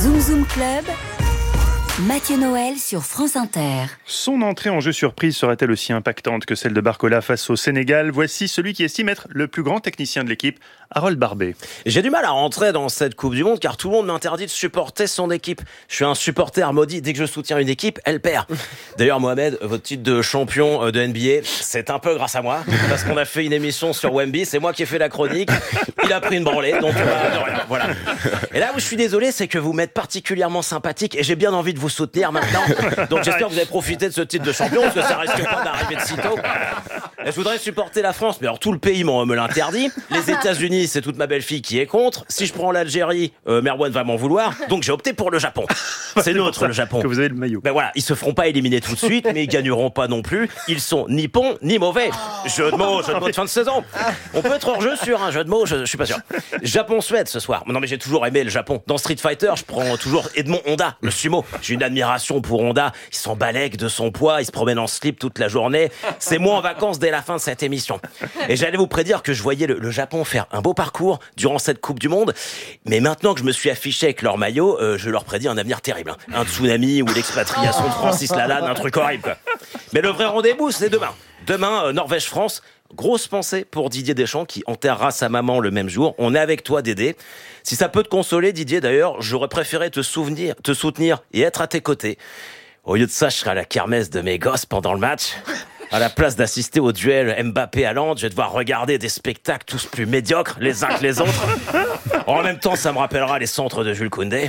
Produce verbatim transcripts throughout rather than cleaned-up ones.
Zoom Zoom Club, Mathieu Noël sur France Inter. Son entrée en jeu surprise sera-t-elle aussi impactante que celle de Barcola face au Sénégal ? Voici celui qui estime être le plus grand technicien de l'équipe, Harold Barbet. J'ai du mal à rentrer dans cette Coupe du Monde car tout le monde m'interdit de supporter son équipe. Je suis un supporter maudit, dès que je soutiens une équipe, elle perd. D'ailleurs Mohamed, votre titre de champion de N B A, c'est un peu grâce à moi, parce qu'on a fait une émission sur Wemby, c'est moi qui ai fait la chronique, il a pris une branlée, donc euh, de rien, voilà. Et là où je suis désolé, c'est que vous m'êtes particulièrement sympathique et j'ai bien envie de vous soutenir maintenant, donc j'espère que vous avez profité de ce titre de champion, parce que ça risque pas d'arriver de sitôt. Et je voudrais supporter la France, mais alors tout le pays me l'interdit. Les États-Unis, c'est toute ma belle-fille qui est contre. Si je prends l'Algérie, euh, Merwan va m'en vouloir. Donc j'ai opté pour le Japon. C'est notre, le Japon. Que vous avez le maillot. Ben voilà, ils se feront pas éliminer tout de suite, mais ils gagneront pas non plus. Ils sont ni bons ni mauvais. Jeu de mots, jeu de mots de fin de saison. On peut être hors jeu sur un jeu de mots, je, je suis pas sûr. Japon-Suède ce soir. Non mais j'ai toujours aimé le Japon. Dans Street Fighter, je prends toujours Edmond Honda, le sumo. J'ai une admiration pour Honda. Il s'en balèque de son poids, il se promène en slip toute la journée. C'est moi en vacances dès la fin de cette émission. Et j'allais vous prédire que je voyais le, le Japon faire un beau parcours durant cette Coupe du Monde. Mais maintenant que je me suis affiché avec leur maillot, euh, je leur prédis un avenir terrible. Hein. Un tsunami ou l'expatriation de Francis Lalanne, un truc horrible, quoi. Mais le vrai rendez-vous, c'est demain. Demain, euh, Norvège-France. Grosse pensée pour Didier Deschamps qui enterrera sa maman le même jour. On est avec toi, Dédé. Si ça peut te consoler, Didier, d'ailleurs, j'aurais préféré te souvenir, te soutenir et être à tes côtés. Au lieu de ça, je serai à la kermesse de mes gosses pendant le match. À la place d'assister au duel Mbappé-Haaland, je vais devoir regarder des spectacles tous plus médiocres les uns que les autres. En même temps, ça me rappellera les centres de Jules Koundé.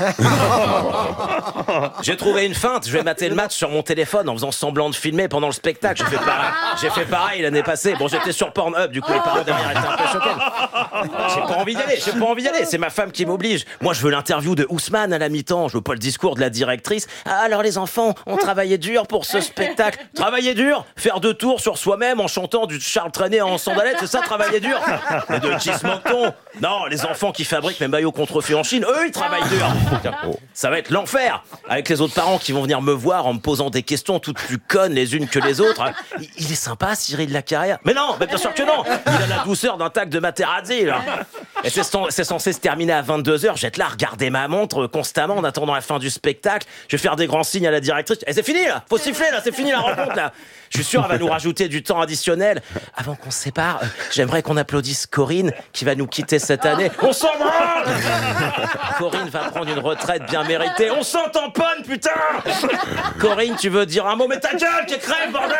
J'ai trouvé une feinte, je vais mater le match sur mon téléphone en faisant semblant de filmer pendant le spectacle. J'ai fait pareil, j'ai fait pareil l'année passée. Bon, j'étais sur Pornhub, du coup les parents derrière étaient un peu choqués. J'ai pas envie d'y aller, j'ai pas envie d'y aller, c'est ma femme qui m'oblige. Moi, je veux l'interview de Ousmane à la mi-temps, je veux pas le discours de la directrice. Ah, alors les enfants, on travaillait dur pour ce spectacle. Travailler dur ? Faire deux tours sur soi-même en chantant du Charles Trenet en sandalettes, c'est ça, travailler dur? Mais de qui se moque-t-on? Non, les enfants qui fabriquent mes maillots contrefaits en Chine, eux, ils travaillent dur. Ça va être l'enfer, avec les autres parents qui vont venir me voir en me posant des questions toutes plus connes les unes que les autres. Il est sympa, Cyril Lacarrière. Mais non, mais bien sûr que non. Il a la douceur d'un tac de Materazzi, là. Et c'est, c'est censé se terminer à vingt-deux heures. J'être là à regarder ma montre constamment en attendant la fin du spectacle. Je vais faire des grands signes à la directrice. Et c'est fini, là. Faut siffler, là. C'est fini la rencontre, là. Je suis sûr, elle va nous rajouter du temps additionnel. Avant qu'on se sépare, euh, j'aimerais qu'on applaudisse Corinne, qui va nous quitter cette année. On s'en branle. Corinne va prendre une retraite bien méritée. On s'en tamponne, putain. Corinne, tu veux dire un mot? Mais ta gueule, qui crève, bordel.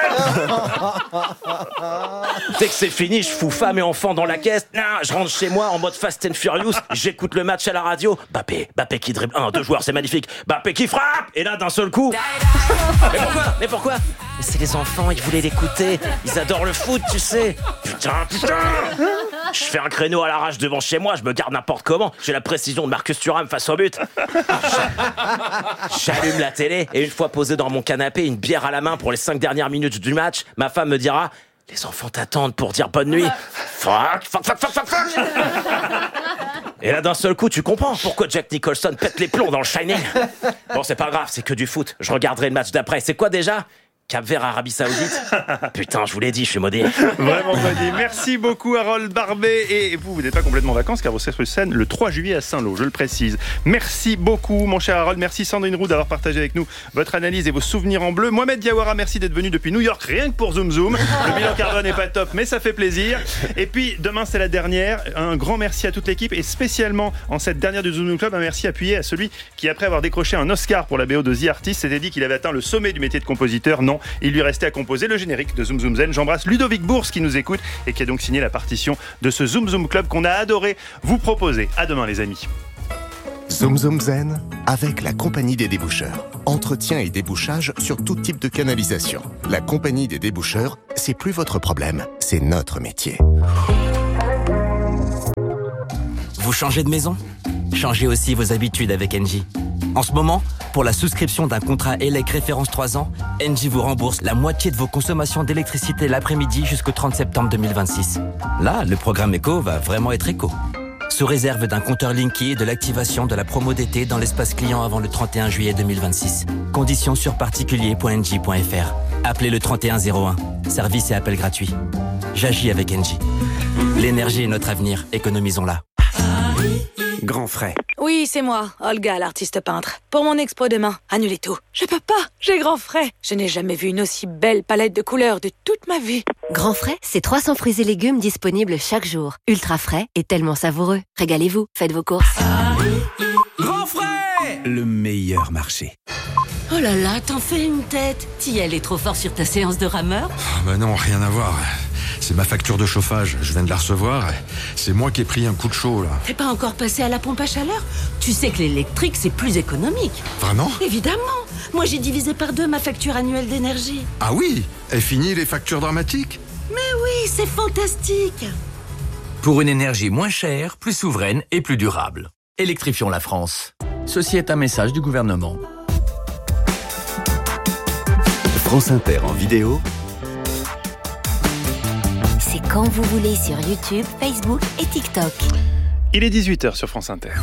Dès que c'est fini, je fous femme et enfants dans la caisse. Non, je rentre chez moi en mode Fast and Furious. J'écoute le match à la radio. Bappé, Bappé qui dribble. Un, deux joueurs, c'est magnifique. Bappé qui frappe. Et là, d'un seul coup... Mais pourquoi? Mais pourquoi? Mais c'est les enfants, ils voulaient l'écouter. Ils adorent le foot, tu sais. Putain, putain. Je fais un créneau à l'arrache devant chez moi, je me garde n'importe comment. J'ai la précision de Marcus Thuram face au but. J'allume la télé et une fois posé dans mon canapé, une bière à la main pour les cinq dernières minutes du match, ma femme me dira: les enfants t'attendent pour dire bonne nuit. Fuck, fuck, fuck, fuck, fuck, fuck. Et là, d'un seul coup, tu comprends pourquoi Jack Nicholson pète les plombs dans le Shining. Bon, c'est pas grave, c'est que du foot. Je regarderai le match d'après. C'est quoi déjà? Cap-Vert, Arabie Saoudite. Putain, je vous l'ai dit, je suis maudit. Vraiment maudit. Merci beaucoup, Harold Barbet. Et vous, vous n'êtes pas complètement en vacances, car vous serez sur scène le trois juillet à Saint-Lô, je le précise. Merci beaucoup, mon cher Harold. Merci, Sandrine Roux, d'avoir partagé avec nous votre analyse et vos souvenirs en bleu. Mohamed Diawara, merci d'être venu depuis New York, rien que pour Zoom Zoom. Le bilan carbone n'est pas top, mais ça fait plaisir. Et puis, demain, c'est la dernière. Un grand merci à toute l'équipe, et spécialement en cette dernière du Zoom Zoom Club, un merci appuyé à celui qui, après avoir décroché un Oscar pour la B O de The Artist, s'était dit qu'il avait atteint le sommet du métier de compositeur. Non, il lui restait à composer le générique de Zoom Zoom Zen. J'embrasse Ludovic Bourse qui nous écoute et qui a donc signé la partition de ce Zoom Zoom Club qu'on a adoré vous proposer. À demain, les amis. Zoom Zoom Zen avec la Compagnie des Déboucheurs. Entretien et débouchage sur tout type de canalisation. La Compagnie des Déboucheurs, c'est plus votre problème, c'est notre métier. Vous changez de maison? Changez aussi vos habitudes avec Engie. En ce moment, pour la souscription d'un contrat E L E C référence trois ans, Engie vous rembourse la moitié de vos consommations d'électricité l'après-midi jusqu'au trente septembre deux mille vingt-six. Là, le programme éco va vraiment être éco. Sous réserve d'un compteur Linky et de l'activation de la promo d'été dans l'espace client avant le trente et un juillet deux mille vingt-six. Conditions sur particulier point engie point f r. Appelez le trente et un zéro un. Service et appel gratuit. J'agis avec Engie. L'énergie est notre avenir, économisons-la. Grand frais. Oui, c'est moi, Olga, l'artiste peintre. Pour mon expo demain, annulez tout. Je peux pas, j'ai grand frais. Je n'ai jamais vu une aussi belle palette de couleurs de toute ma vie. Grand frais, c'est trois cents fruits et légumes disponibles chaque jour. Ultra frais et tellement savoureux. Régalez-vous, faites vos courses. Grand frais, le meilleur marché. Oh là là, t'en fais une tête. T'y allais trop fort sur ta séance de rameur? Ah bah non, rien à voir. C'est ma facture de chauffage, je viens de la recevoir. C'est moi qui ai pris un coup de chaud, là. T'es pas encore passé à la pompe à chaleur? Tu sais que l'électrique, c'est plus économique. Vraiment? Évidemment. Moi, j'ai divisé par deux ma facture annuelle d'énergie. Ah oui? Et fini les factures dramatiques? Mais oui, c'est fantastique. Pour une énergie moins chère, plus souveraine et plus durable. Électrifions la France. Ceci est un message du gouvernement. France Inter en vidéo. C'est quand vous voulez sur YouTube, Facebook et TikTok. Il est dix-huit heures sur France Inter.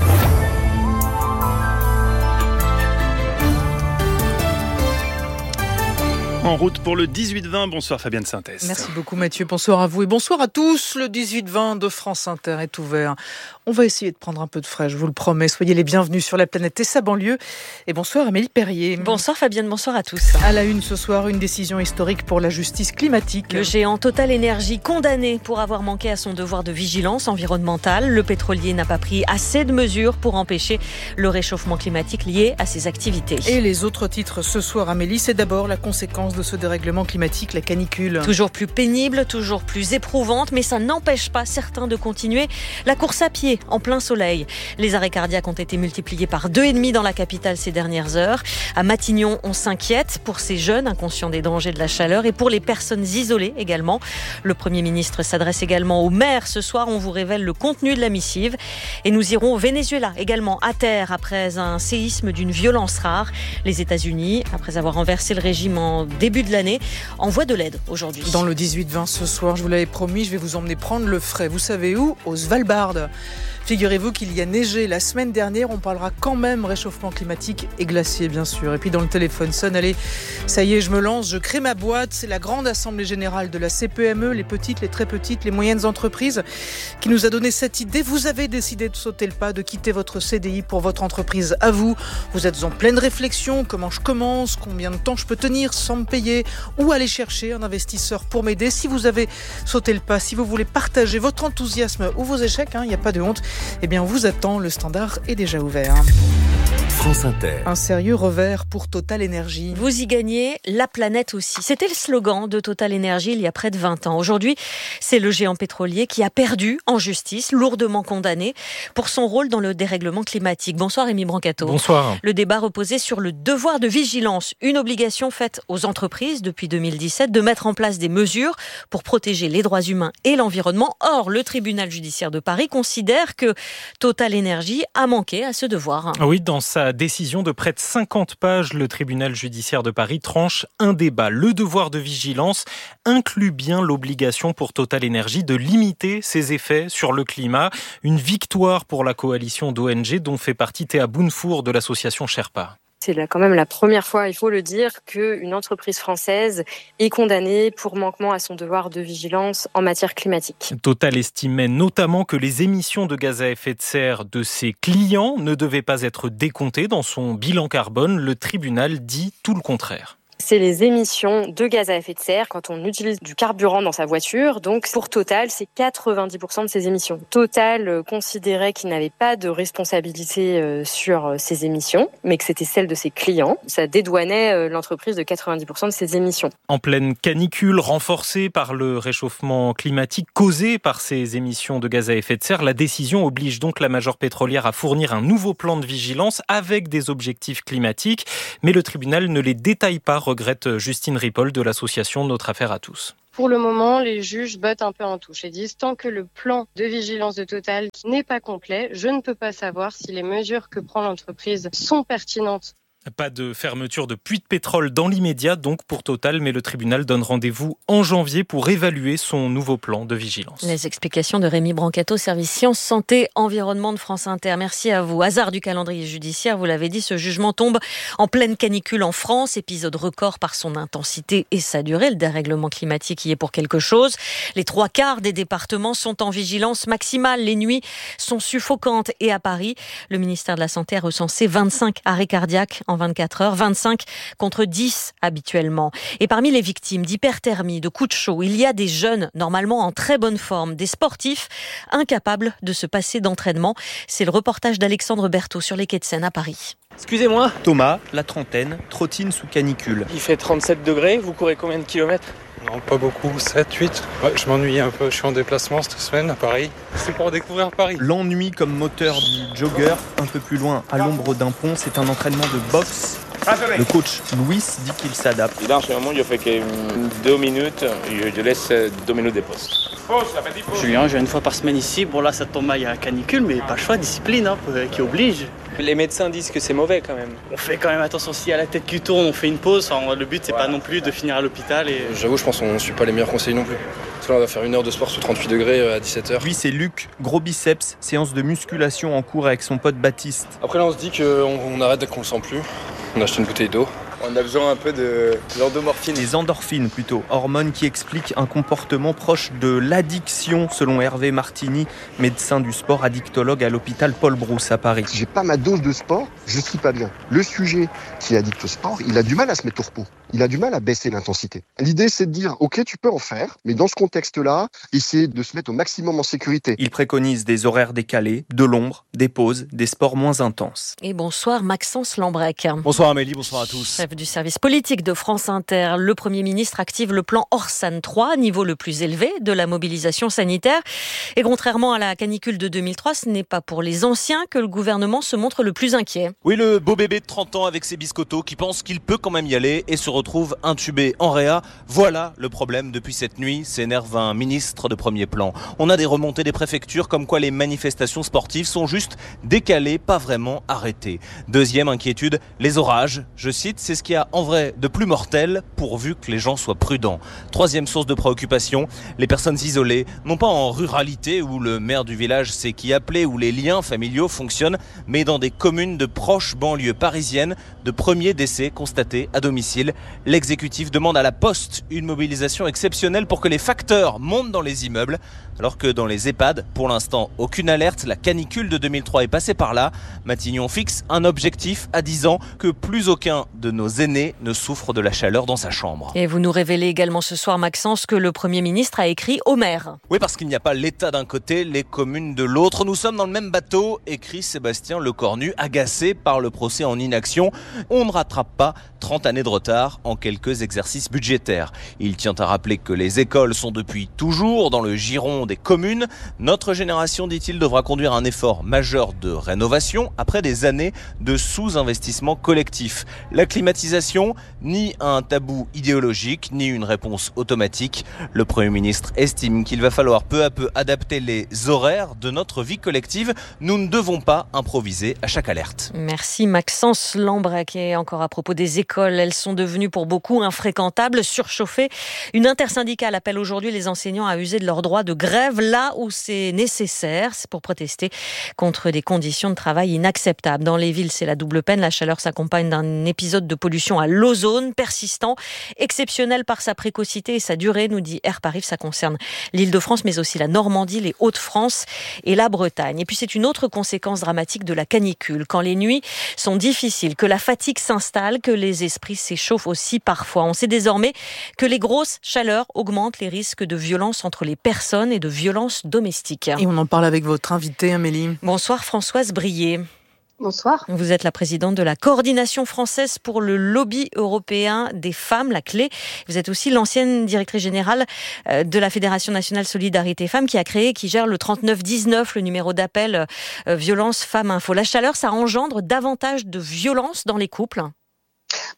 En route pour le dix-huit vingt. Bonsoir Fabienne Synthèse. Merci beaucoup Mathieu, bonsoir à vous et bonsoir à tous. Le dix-huit vingt de France Inter est ouvert. On va essayer de prendre un peu de frais, je vous le promets. Soyez les bienvenus sur la planète et sa banlieue. Et bonsoir Amélie Perrier. Bonsoir Fabienne, bonsoir à tous. À la une ce soir, une décision historique pour la justice climatique. Le géant Total Energy condamné pour avoir manqué à son devoir de vigilance environnementale. Le pétrolier n'a pas pris assez de mesures pour empêcher le réchauffement climatique lié à ses activités. Et les autres titres ce soir Amélie, c'est d'abord la conséquence de ce dérèglement climatique, la canicule. Toujours plus pénible, toujours plus éprouvante, mais ça n'empêche pas certains de continuer la course à pied en plein soleil. Les arrêts cardiaques ont été multipliés par deux et demi dans la capitale ces dernières heures. À Matignon, on s'inquiète pour ces jeunes inconscients des dangers de la chaleur et pour les personnes isolées également. Le Premier ministre s'adresse également aux maires. Ce soir, on vous révèle le contenu de la missive. Et nous irons au Venezuela également à terre après un séisme d'une violence rare. Les États-Unis, après avoir renversé le régime en début de l'année, envoient de l'aide aujourd'hui. Dans le dix-huit vingt ce soir, je vous l'avais promis, je vais vous emmener prendre le frais. Vous savez où? Au Svalbard. Figurez-vous qu'il y a neigé la semaine dernière, on parlera quand même réchauffement climatique et glacier bien sûr. Et puis dans le téléphone sonne, allez, ça y est, je me lance, je crée ma boîte, c'est la grande assemblée générale de la C P M E, les petites, les très petites, les moyennes entreprises, qui nous a donné cette idée. Vous avez décidé de sauter le pas, de quitter votre C D I pour votre entreprise à vous. Vous êtes en pleine réflexion, comment je commence, combien de temps je peux tenir sans me payer, ou aller chercher un investisseur pour m'aider. Si vous avez sauté le pas, si vous voulez partager votre enthousiasme ou vos échecs, il n'y a pas de honte, eh bien on vous attend, le standard est déjà ouvert. France Inter. Un sérieux revers pour Total Energy. Vous y gagnez, la planète aussi. C'était le slogan de Total Energy il y a près de vingt ans. Aujourd'hui, c'est le géant pétrolier qui a perdu en justice, lourdement condamné, pour son rôle dans le dérèglement climatique. Bonsoir Rémi Brancato. Bonsoir. Le débat reposait sur le devoir de vigilance, une obligation faite aux entreprises depuis deux mille dix-sept de mettre en place des mesures pour protéger les droits humains et l'environnement. Or, le tribunal judiciaire de Paris considère que Total Energy a manqué à ce devoir. Oui, dans sa décision de près de cinquante pages, le tribunal judiciaire de Paris tranche un débat. Le devoir de vigilance inclut bien l'obligation pour Total Energy de limiter ses effets sur le climat. Une victoire pour la coalition d'O N G dont fait partie Théa Bounfour de l'association Sherpa. C'est là quand même la première fois, il faut le dire, qu'une entreprise française est condamnée pour manquement à son devoir de vigilance en matière climatique. Total estimait notamment que les émissions de gaz à effet de serre de ses clients ne devaient pas être décomptées dans son bilan carbone. Le tribunal dit tout le contraire. C'est les émissions de gaz à effet de serre quand on utilise du carburant dans sa voiture. Donc pour Total, c'est quatre-vingt-dix pour cent de ses émissions. Total considérait qu'il n'avait pas de responsabilité sur ses émissions, mais que c'était celle de ses clients. Ça dédouanait l'entreprise de quatre-vingt-dix pour cent de ses émissions. En pleine canicule renforcée par le réchauffement climatique causé par ces émissions de gaz à effet de serre, la décision oblige donc la major pétrolière à fournir un nouveau plan de vigilance avec des objectifs climatiques. Mais le tribunal ne les détaille pas, regrette Justine Ripoll de l'association Notre Affaire à tous. Pour le moment, les juges bottent un peu en touche et disent tant que le plan de vigilance de Total n'est pas complet, je ne peux pas savoir si les mesures que prend l'entreprise sont pertinentes Pas de fermeture de puits de pétrole dans l'immédiat, donc pour Total, mais le tribunal donne rendez-vous en janvier pour évaluer son nouveau plan de vigilance. Les explications de Rémi Brancato, service Sciences, Santé, Environnement de France Inter. Merci à vous. Hasard du calendrier judiciaire, vous l'avez dit, ce jugement tombe en pleine canicule en France, épisode record par son intensité et sa durée. Le dérèglement climatique y est pour quelque chose. Les trois quarts des départements sont en vigilance maximale. Les nuits sont suffocantes. Et à Paris, le ministère de la Santé a recensé vingt-cinq arrêts cardiaques en vingt-quatre heures, vingt-cinq contre dix habituellement. Et parmi les victimes d'hyperthermie, de coups de chaud, il y a des jeunes normalement en très bonne forme, des sportifs incapables de se passer d'entraînement. C'est le reportage d'Alexandre Berthaud sur les quais de Seine à Paris. Excusez-moi. Thomas, la trentaine, trottine sous canicule. Il fait trente-sept degrés, vous courez combien de kilomètres ? Non, pas beaucoup, sept, huit. Ouais, je m'ennuie un peu, je suis en déplacement cette semaine à Paris. C'est pour découvrir Paris. L'ennui comme moteur du jogger, un peu plus loin, à l'ombre d'un pont, c'est un entraînement de boxe. Le coach Louis dit qu'il s'adapte. Dans ce moment, je fais que deux minutes, je laisse deux minutes de pause. Julien, je viens une fois par semaine ici. Bon là, ça tombe mal, il y a la canicule, mais pas le choix, discipline hein, qui oblige. Les médecins disent que c'est mauvais quand même. On fait quand même attention, si à la tête qui tourne, on fait une pause. Enfin, le but, c'est ouais. pas non plus de finir à l'hôpital. Et... J'avoue, je pense qu'on ne suit pas les meilleurs conseils non plus. Parce que là, on va faire une heure de sport sous trente-huit degrés à dix-sept heures. Lui, c'est Luc, gros biceps, séance de musculation en cours avec son pote Baptiste. Après là, on se dit qu'on on arrête dès qu'on le sent plus. On a acheté une bouteille d'eau. On a besoin un peu de l'endomorphine. Les endorphines plutôt, hormones qui expliquent un comportement proche de l'addiction selon Hervé Martini, médecin du sport addictologue à l'hôpital Paul Brousse à Paris. Si j'ai pas ma dose de sport, je suis pas bien. Le sujet qui est addict au sport, il a du mal à se mettre au repos. Il a du mal à baisser l'intensité. L'idée, c'est de dire, ok, tu peux en faire, mais dans ce contexte-là, essayer de se mettre au maximum en sécurité. Il préconise des horaires décalés, de l'ombre, des pauses, des sports moins intenses. Et bonsoir Maxence Lambrec. Bonsoir Amélie, bonsoir à tous. Chef du service politique de France Inter, le Premier ministre active le plan Orsan trois, niveau le plus élevé de la mobilisation sanitaire. Et contrairement à la canicule de deux mille trois, ce n'est pas pour les anciens que le gouvernement se montre le plus inquiet. Oui, le beau bébé de trente ans avec ses biscottos qui pense qu'il peut quand même y aller et se retrouve intubé en réa. Voilà le problème depuis cette nuit, s'énerve un ministre de premier plan. On a des remontées des préfectures comme quoi les manifestations sportives sont juste décalées, pas vraiment arrêtées. Deuxième inquiétude, les orages. Je cite, c'est ce qui a en vrai de plus mortel pourvu que les gens soient prudents. Troisième source de préoccupation, les personnes isolées, non pas en ruralité où le maire du village sait qui appeler, où les liens familiaux fonctionnent, mais dans des communes de proches banlieues parisiennes, de premiers décès constatés à domicile. L'exécutif demande à la Poste une mobilisation exceptionnelle pour que les facteurs montent dans les immeubles, alors que dans les EHPAD, pour l'instant, aucune alerte. La canicule de deux mille trois est passée par là. Matignon fixe un objectif à dix ans, que plus aucun de nos aînés ne souffre de la chaleur dans sa chambre. Et vous nous révélez également ce soir, Maxence, que le Premier ministre a écrit au maire. Oui, parce qu'il n'y a pas l'État d'un côté, les communes de l'autre. Nous sommes dans le même bateau, écrit Sébastien Lecornu, agacé par le procès en inaction. On ne rattrape pas trente années de retard en quelques exercices budgétaires. Il tient à rappeler que les écoles sont depuis toujours dans le giron des communes. Notre génération, dit-il, devra conduire un effort majeur de rénovation après des années de sous-investissement collectif. La climatisation, ni un tabou idéologique, ni une réponse automatique. Le Premier ministre estime qu'il va falloir peu à peu adapter les horaires de notre vie collective. Nous ne devons pas improviser à chaque alerte. Merci Maxence Lambrec. Et encore à propos des écoles, elles sont devenues pour beaucoup infréquentables, surchauffées. Une intersyndicale appelle aujourd'hui les enseignants à user de leur droit de grève là où c'est nécessaire. C'est pour protester contre des conditions de travail inacceptables. Dans les villes, c'est la double peine. La chaleur s'accompagne d'un épisode de pollution à l'ozone persistant, exceptionnel par sa précocité et sa durée, nous dit Air Paris. Ça concerne l'Île-de-France, mais aussi la Normandie, les Hauts-de-France et la Bretagne. Et puis c'est une autre conséquence dramatique de la canicule. Quand les nuits sont difficiles, que la fatigue s'installe, que les esprits s'échauffent aussi parfois. On sait désormais que les grosses chaleurs augmentent les risques de violence entre les personnes et de violences domestiques. Et on en parle avec votre invitée, Amélie. Bonsoir Françoise Brier. Bonsoir. Vous êtes la présidente de la coordination française pour le lobby européen des femmes, la C L E. Vous êtes aussi l'ancienne directrice générale de la Fédération nationale Solidarité Femmes qui a créé, qui gère le trente-neuf dix-neuf, le numéro d'appel euh, violence femmes info. La chaleur, ça engendre davantage de violence dans les couples ?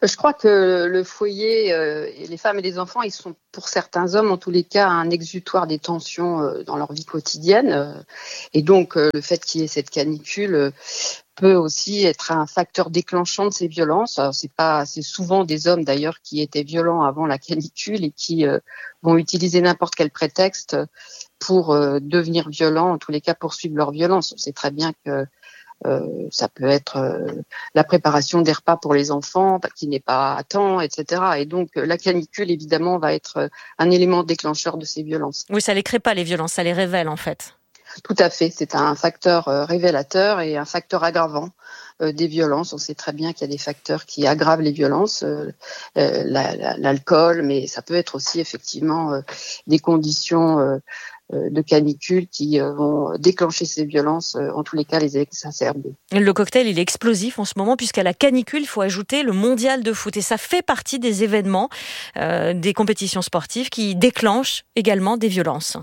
Je crois que le foyer, euh, et les femmes et les enfants, ils sont pour certains hommes, en tous les cas, un exutoire des tensions euh, dans leur vie quotidienne. Euh, et donc, euh, le fait qu'il y ait cette canicule euh, peut aussi être un facteur déclenchant de ces violences. Alors, c'est pas, c'est souvent des hommes d'ailleurs qui étaient violents avant la canicule et qui euh, vont utiliser n'importe quel prétexte pour euh, devenir violents, en tous les cas poursuivre leur violence. On sait très bien que Euh, ça peut être euh, la préparation des repas pour les enfants qui n'est pas à temps, et cetera. Et donc la canicule, évidemment, va être un élément déclencheur de ces violences. Oui, ça les crée pas les violences, ça les révèle en fait. Tout à fait, c'est un facteur euh, révélateur et un facteur aggravant euh, des violences. On sait très bien qu'il y a des facteurs qui aggravent les violences, euh, euh, la, la, l'alcool, mais ça peut être aussi effectivement euh, des conditions euh, de canicule qui vont déclencher ces violences, en tous les cas les exacerber. Le cocktail, il est explosif en ce moment, puisqu'à la canicule, il faut ajouter le mondial de foot. Et ça fait partie des événements, euh, des compétitions sportives qui déclenchent également des violences.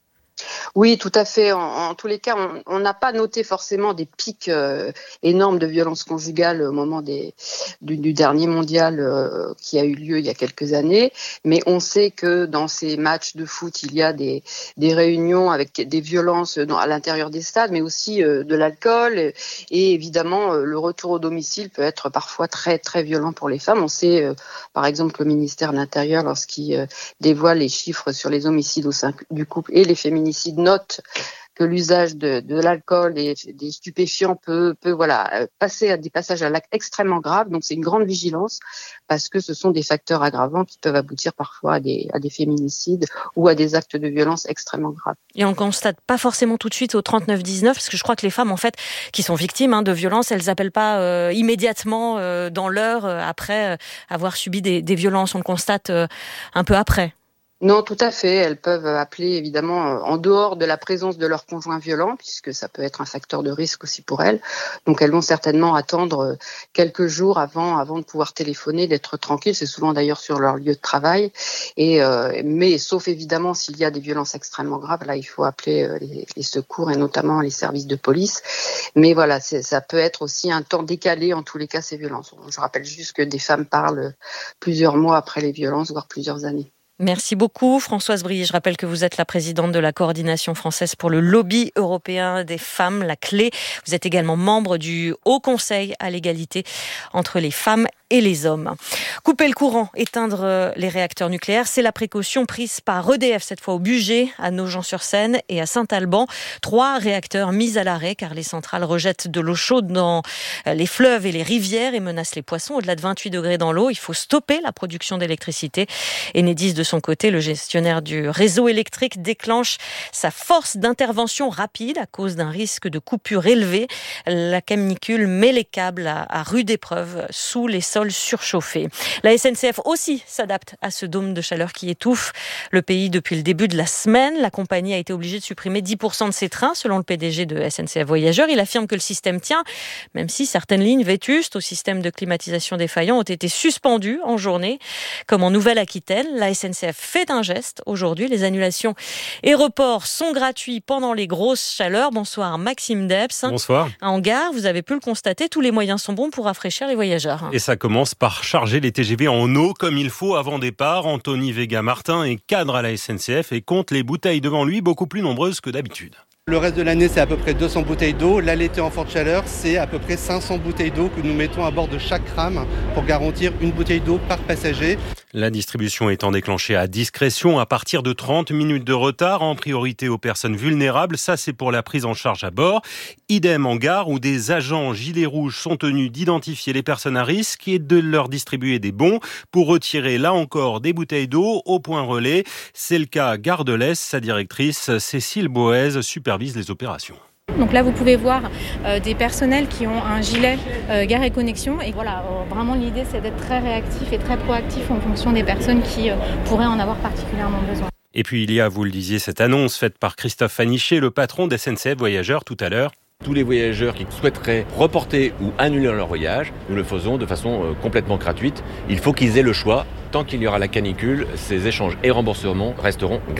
Oui, tout à fait. En, en tous les cas, on n'a pas noté forcément des pics euh, énormes de violence conjugale au moment des, du, du dernier mondial euh, qui a eu lieu il y a quelques années. Mais on sait que dans ces matchs de foot, il y a des, des réunions avec des violences dans, à l'intérieur des stades, mais aussi euh, de l'alcool. Et, et évidemment, euh, le retour au domicile peut être parfois très, très violent pour les femmes. On sait, euh, par exemple, que le ministère de l'Intérieur, lorsqu'il euh, dévoile les chiffres sur les homicides au sein du couple et les féminicides, note que l'usage de, de l'alcool et des stupéfiants peut, peut voilà, passer à des passages à l'acte extrêmement graves. Donc c'est une grande vigilance parce que ce sont des facteurs aggravants qui peuvent aboutir parfois à des, à des féminicides ou à des actes de violence extrêmement graves. Et on ne constate pas forcément tout de suite au trente-neuf dix-neuf, parce que je crois que les femmes en fait qui sont victimes hein, de violences, elles n'appellent pas euh, immédiatement euh, dans l'heure euh, après euh, avoir subi des, des violences. On le constate euh, un peu après. Non, tout à fait. Elles peuvent appeler, évidemment, en dehors de la présence de leur conjoint violent, puisque ça peut être un facteur de risque aussi pour elles. Donc, elles vont certainement attendre quelques jours avant, avant de pouvoir téléphoner, d'être tranquilles. C'est souvent d'ailleurs sur leur lieu de travail. Et, euh, mais sauf évidemment s'il y a des violences extrêmement graves, là, il faut appeler les, les secours et notamment les services de police. Mais voilà, c'est, ça peut être aussi un temps décalé, en tous les cas, ces violences. Je rappelle juste que des femmes parlent plusieurs mois après les violences, voire plusieurs années. Merci beaucoup Françoise Brie. Je rappelle que vous êtes la présidente de la coordination française pour le lobby européen des femmes, la clé. Vous êtes également membre du Haut Conseil à l'égalité entre les femmes et les hommes. Couper le courant, éteindre les réacteurs nucléaires, c'est la précaution prise par E D F, cette fois au Bugey, à Nogent-sur-Seine et à Saint-Alban. Trois réacteurs mis à l'arrêt car les centrales rejettent de l'eau chaude dans les fleuves et les rivières et menacent les poissons. Au-delà de vingt-huit degrés dans l'eau, il faut stopper la production d'électricité. Enedis, de son côté, le gestionnaire du réseau électrique, déclenche sa force d'intervention rapide à cause d'un risque de coupure élevé. La canicule met les câbles à, à rude épreuve sous les sols surchauffés. La S N C F aussi s'adapte à ce dôme de chaleur qui étouffe le pays depuis le début de la semaine. La compagnie a été obligée de supprimer dix pour cent de ses trains, selon le P D G de S N C F Voyageurs. Il affirme que le système tient, même si certaines lignes vétustes au système de climatisation défaillant ont été suspendues en journée, comme en Nouvelle-Aquitaine. La S N C F fait un geste aujourd'hui. Les annulations et reports sont gratuits pendant les grosses chaleurs. Bonsoir Maxime Debs. Bonsoir. En gare, vous avez pu le constater, tous les moyens sont bons pour rafraîchir les voyageurs. Et ça commence par charger les T G V en eau comme il faut avant départ. Anthony Vega-Martin est cadre à la S N C F et compte les bouteilles devant lui, beaucoup plus nombreuses que d'habitude. Le reste de l'année, c'est à peu près deux cents bouteilles d'eau. Là, l'été en forte chaleur, c'est à peu près cinq cents bouteilles d'eau que nous mettons à bord de chaque rame pour garantir une bouteille d'eau par passager. La distribution étant déclenchée à discrétion à partir de trente minutes de retard, en priorité aux personnes vulnérables. Ça, c'est pour la prise en charge à bord. Idem en gare où des agents gilets rouges sont tenus d'identifier les personnes à risque et de leur distribuer des bons pour retirer là encore des bouteilles d'eau au point relais. C'est le cas à Gare de l'Est. Sa directrice Cécile Boez supervise les opérations. Donc là, vous pouvez voir euh, des personnels qui ont un gilet euh, Gare et Connexion. Et voilà, euh, vraiment l'idée, c'est d'être très réactif et très proactif en fonction des personnes qui euh, pourraient en avoir particulièrement besoin. Et puis il y a, vous le disiez, cette annonce faite par Christophe Fanichet, le patron d'S N C F Voyageurs tout à l'heure. Tous les voyageurs qui souhaiteraient reporter ou annuler leur voyage, nous le faisons de façon euh, complètement gratuite. Il faut qu'ils aient le choix. Tant qu'il y aura la canicule, ces échanges et remboursements resteront gratuits.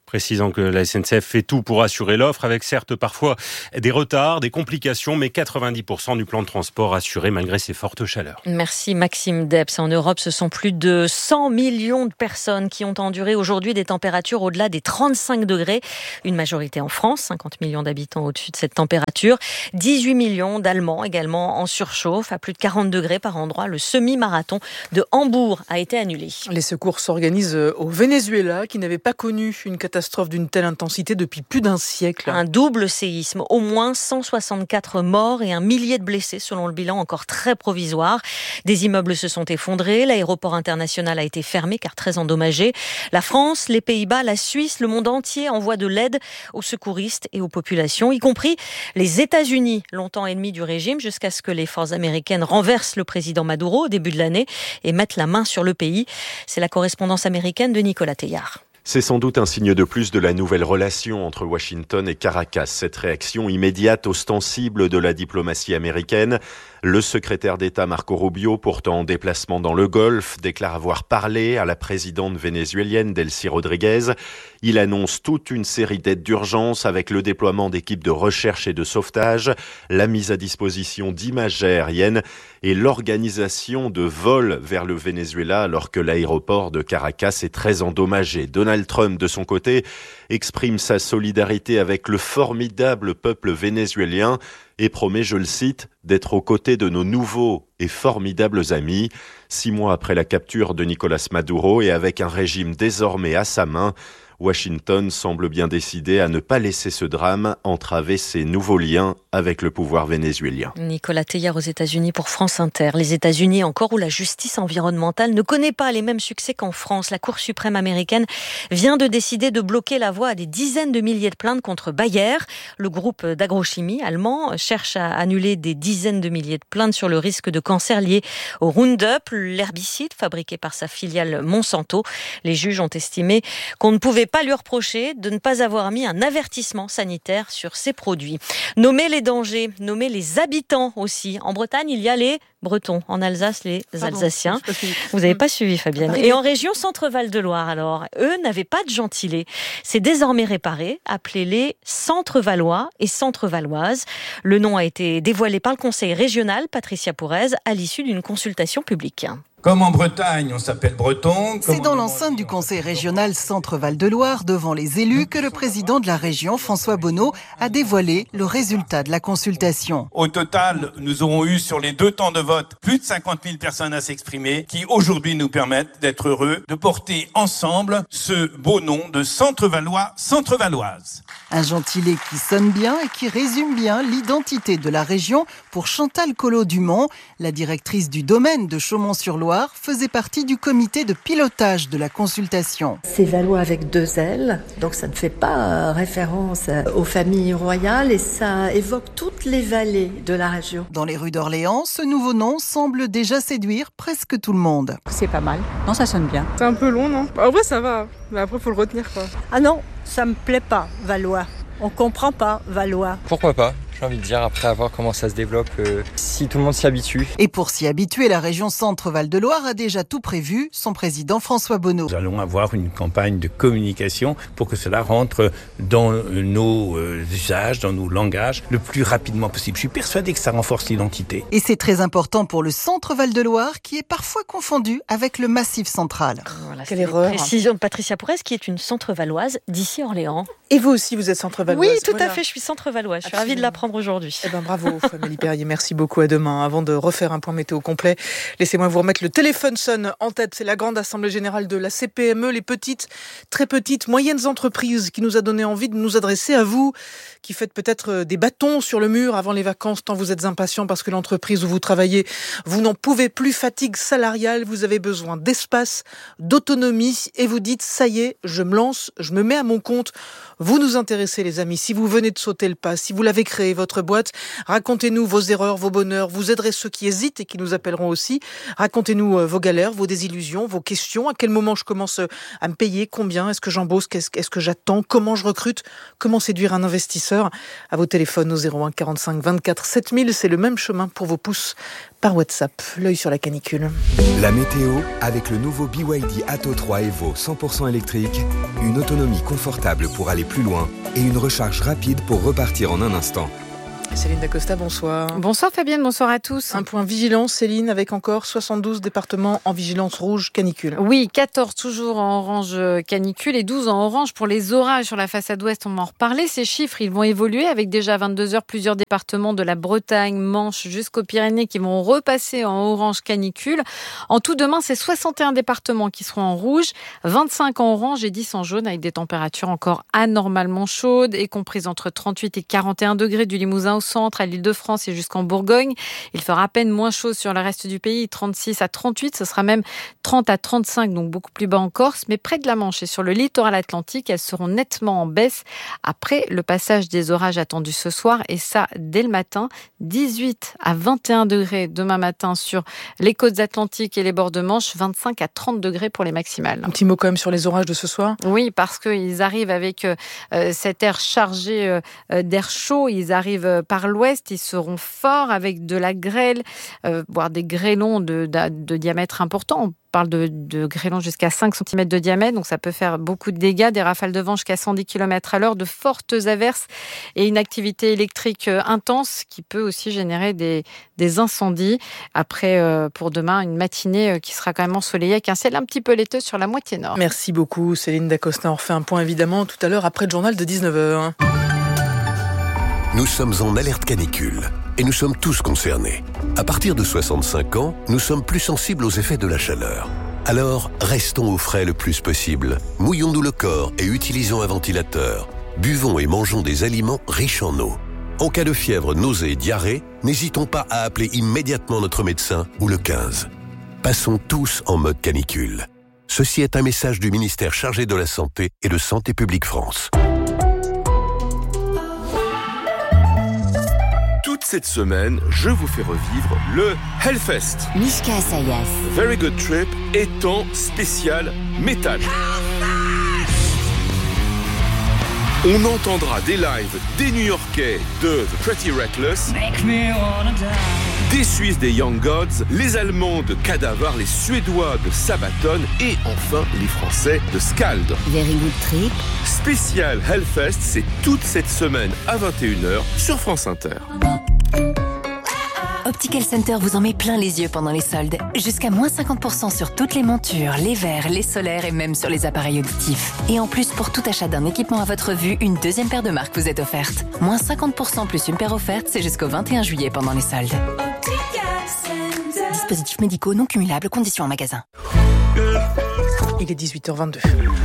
Précisant que la S N C F fait tout pour assurer l'offre, avec certes parfois des retards, des complications, mais quatre-vingt-dix pour cent du plan de transport assuré malgré ces fortes chaleurs. Merci Maxime Debs. En Europe, ce sont plus de cent millions de personnes qui ont enduré aujourd'hui des températures au-delà des trente-cinq degrés. Une majorité en France, cinquante millions d'habitants au-dessus de cette température. dix-huit millions d'Allemands également en surchauffe. À plus de quarante degrés par endroit, le semi-marathon de Hambourg a été annulé. Les secours s'organisent au Venezuela, qui n'avait pas connu une catastrophe catastrophe d'une telle intensité depuis plus d'un siècle. Un double séisme, au moins cent soixante-quatre morts et un millier de blessés selon le bilan encore très provisoire. Des immeubles se sont effondrés, l'aéroport international a été fermé car très endommagé. La France, les Pays-Bas, la Suisse, le monde entier envoient de l'aide aux secouristes et aux populations, y compris les États-Unis, longtemps ennemis du régime, jusqu'à ce que les forces américaines renversent le président Maduro au début de l'année et mettent la main sur le pays. C'est la correspondance américaine de Nicolas Teillard. C'est sans doute un signe de plus de la nouvelle relation entre Washington et Caracas. Cette réaction immédiate, ostensible de la diplomatie américaine. Le secrétaire d'État Marco Rubio, pourtant en déplacement dans le Golfe, déclare avoir parlé à la présidente vénézuélienne Delcy Rodriguez. Il annonce toute une série d'aides d'urgence avec le déploiement d'équipes de recherche et de sauvetage, la mise à disposition d'images aériennes et l'organisation de vols vers le Venezuela alors que l'aéroport de Caracas est très endommagé. Donald Trump, de son côté, exprime sa solidarité avec le formidable peuple vénézuélien et promet, je le cite, d'être aux côtés de nos nouveaux et formidables amis. Six mois après la capture de Nicolás Maduro et avec un régime désormais à sa main, Washington semble bien décidé à ne pas laisser ce drame entraver ses nouveaux liens avec le pouvoir vénézuélien. Nicolas Teillard aux États-Unis pour France Inter. Les États-Unis encore où la justice environnementale ne connaît pas les mêmes succès qu'en France. La Cour suprême américaine vient de décider de bloquer la voie à des dizaines de milliers de plaintes contre Bayer. Le groupe d'agrochimie allemand cherche à annuler des dizaines de milliers de plaintes sur le risque de cancer lié au Roundup, l'herbicide fabriqué par sa filiale Monsanto. Les juges ont estimé qu'on ne pouvait pas lui reprocher de ne pas avoir mis un avertissement sanitaire sur ses produits. Nommer les dangers, nommer les habitants aussi. En Bretagne, il y a les Bretons. En Alsace, les Pardon, Alsaciens. je sais pas si... Vous n'avez pas suivi, Fabienne. Ah, Et en région Centre-Val de Loire, alors, eux n'avaient pas de gentilé. C'est désormais réparé. Appelez-les Centre-Valois et Centre-Valoises. Le nom a été dévoilé par le conseil régional, Patricia Pourez, à l'issue d'une consultation publique. Comme en Bretagne, on s'appelle breton. C'est dans l'enceinte du conseil régional Centre-Val de Loire, devant les élus, que le président de la région, François Bonneau, a dévoilé le résultat de la consultation. Au total, nous aurons eu sur les deux temps de vote plus de cinquante mille personnes à s'exprimer, qui aujourd'hui nous permettent d'être heureux de porter ensemble ce beau nom de Centre-Valois, Centre-Valoise. Un gentilé qui sonne bien et qui résume bien l'identité de la région pour Chantal Collot-Dumont, la directrice du domaine de Chaumont-sur-Loire, faisait partie du comité de pilotage de la consultation. C'est Valois avec deux L, donc ça ne fait pas référence aux familles royales et ça évoque toutes les vallées de la région. Dans les rues d'Orléans, ce nouveau nom semble déjà séduire presque tout le monde. C'est pas mal. Non, ça sonne bien. C'est un peu long, non ? En vrai, ça va, mais après, faut le retenir, quoi. Ah non, ça me plaît pas, Valois. On comprend pas, Valois. Pourquoi pas ? J'ai envie de dire, après, à voir comment ça se développe, euh, si tout le monde s'y habitue. Et pour s'y habituer, la région Centre-Val de Loire a déjà tout prévu, son président François Bonneau. Nous allons avoir une campagne de communication pour que cela rentre dans nos euh, usages, dans nos langages, le plus rapidement possible. Je suis persuadé que ça renforce l'identité. Et c'est très important pour le Centre-Val de Loire, qui est parfois confondu avec le Massif central. Voilà, Quelle erreur. Précision de Patricia Pourez, qui est une Centre-Valoise d'ici Orléans. Et vous aussi, vous êtes Centre-Valoise. Oui, tout voilà. à fait, je suis Centre-Valoise. Je suis ravie de l'apprendre aujourd'hui. Eh ben, bravo, Amélie Perrier. Merci beaucoup. À demain. Avant de refaire un point météo complet, laissez-moi vous remettre le téléphone sonne en tête. C'est la grande assemblée générale de la C P M E, les petites, très petites, moyennes entreprises qui nous a donné envie de nous adresser à vous, qui faites peut-être des bâtons sur le mur avant les vacances, tant vous êtes impatients parce que l'entreprise où vous travaillez, vous n'en pouvez plus, fatigue salariale, vous avez besoin d'espace, d'autonomie et vous dites, ça y est, je me lance, je me mets à mon compte. Vous nous intéressez, les amis. Si vous venez de sauter le pas, si vous l'avez créé, votre boîte. Racontez-nous vos erreurs, vos bonheurs. Vous aiderez ceux qui hésitent et qui nous appelleront aussi. Racontez-nous vos galères, vos désillusions, vos questions. À quel moment je commence à me payer? Combien? Est-ce que j'embauche? Qu'est-ce, est-ce que j'attends? Comment je recrute? Comment séduire un investisseur? À vos téléphones au zéro un quarante-cinq vingt-quatre sept mille. C'est le même chemin pour vos pouces par WhatsApp. L'œil sur la canicule. La météo avec le nouveau B Y D Atto trois Evo cent pour cent électrique. Une autonomie confortable pour aller plus loin et une recharge rapide pour repartir en un instant. Céline Dacosta, bonsoir. Bonsoir Fabienne, bonsoir à tous. Un point vigilance, Céline, avec encore soixante-douze départements en vigilance rouge canicule. Oui, quatorze toujours en orange canicule et douze en orange pour les orages sur la façade ouest. On va en reparler. Ces chiffres, ils vont évoluer avec déjà à vingt-deux heures plusieurs départements de la Bretagne, Manche jusqu'aux Pyrénées qui vont repasser en orange canicule. En tout, demain, c'est soixante et un départements qui seront en rouge, vingt-cinq en orange et dix en jaune avec des températures encore anormalement chaudes et comprises entre trente-huit et quarante et un degrés du Limousin au centre, à l'Île-de-France et jusqu'en Bourgogne. Il fera à peine moins chaud sur le reste du pays, trente-six à trente-huit, ce sera même trente à trente-cinq, donc beaucoup plus bas en Corse, mais près de la Manche et sur le littoral atlantique, elles seront nettement en baisse après le passage des orages attendus ce soir, et ça dès le matin, dix-huit à vingt et un degrés demain matin sur les côtes atlantiques et les bords de Manche, vingt-cinq à trente degrés pour les maximales. Un petit mot quand même sur les orages de ce soir. Oui, parce qu'ils arrivent avec euh, cet air chargé euh, d'air chaud, ils arrivent par l'ouest, ils seront forts avec de la grêle, euh, voire des grêlons de, de, de diamètre important. On parle de, de grêlons jusqu'à cinq centimètres de diamètre, donc ça peut faire beaucoup de dégâts, des rafales de vent jusqu'à cent dix kilomètres à l'heure, de fortes averses et une activité électrique intense qui peut aussi générer des, des incendies. Après, euh, pour demain, une matinée qui sera quand même ensoleillée avec un ciel un petit peu laiteux sur la moitié nord. Merci beaucoup Céline Dacosta. On refait un point évidemment tout à l'heure après le journal de dix-neuf heures. Nous sommes en alerte canicule et nous sommes tous concernés. À partir de soixante-cinq ans, nous sommes plus sensibles aux effets de la chaleur. Alors, restons au frais le plus possible. Mouillons-nous le corps et utilisons un ventilateur. Buvons et mangeons des aliments riches en eau. En cas de fièvre, nausée et diarrhée, n'hésitons pas à appeler immédiatement notre médecin ou le quinze. Passons tous en mode canicule. Ceci est un message du ministère chargé de la Santé et de Santé publique France. Toute cette semaine, je vous fais revivre le Hellfest. Mishka Assayas. Very Good Trip étant spécial métal. On entendra des lives des New-Yorkais de The Pretty Reckless, des Suisses des Young Gods, les Allemands de Cadaver, les Suédois de Sabaton et enfin les Français de Skald. Very Good Trip. Spécial Hellfest, c'est toute cette semaine à vingt et une heures sur France Inter. Optical Center vous en met plein les yeux pendant les soldes. Jusqu'à moins cinquante pour cent sur toutes les montures, les verres, les solaires et même sur les appareils auditifs. Et en plus, pour tout achat d'un équipement à votre vue, une deuxième paire de marques vous est offerte. Moins cinquante pour cent plus une paire offerte, c'est jusqu'au vingt et un juillet pendant les soldes. Dispositifs médicaux non cumulables, conditions en magasin. Il est dix-huit heures vingt-deux.